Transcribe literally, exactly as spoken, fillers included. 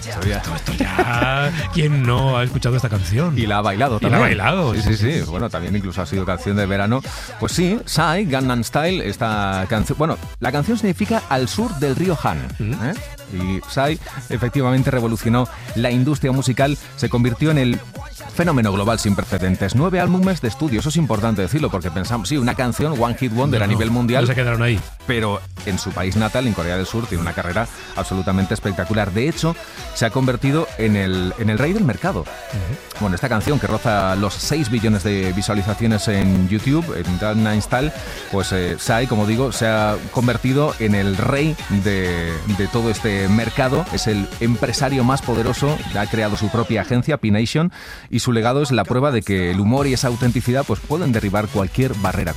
Esto ya, esto ya... ¿Quién no ha escuchado esta canción? Y la ha bailado también. Y la ha bailado. Sí, sí, sí. Bueno, también incluso ha sido canción de verano. Pues sí, Psy, Gangnam Style, esta canción... Bueno, la canción significa al sur del río Han. ¿eh? Y Psy efectivamente revolucionó la industria musical, se convirtió en el fenómeno global sin precedentes. Nueve álbumes de estudio, eso es importante decirlo, porque pensamos, sí, una canción, One Hit Wonder no, a nivel mundial. No se quedaron ahí. Pero en su país natal, en Corea del Sur, tiene una carrera absolutamente espectacular. De hecho, se ha convertido en el, en el rey del mercado. Uh-huh. Bueno, esta canción que roza los seis billones de visualizaciones en YouTube, en Gangnam Style, pues eh, Psy, como digo, se ha convertido en el rey de, de todo este mercado. Es el empresario más poderoso, ha creado su propia agencia, P Nation, y su legado es la prueba de que el humor y esa autenticidad pues pueden derribar cualquier barrera